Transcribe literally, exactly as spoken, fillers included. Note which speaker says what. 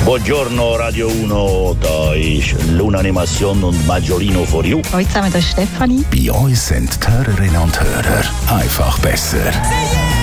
Speaker 1: Buongiorno Radio uno, da ist Lunanimation und Maggiolino for you.
Speaker 2: Hallo zusammen, das ist Stefanie.
Speaker 3: Bei uns sind die Hörerinnen und Hörer einfach besser.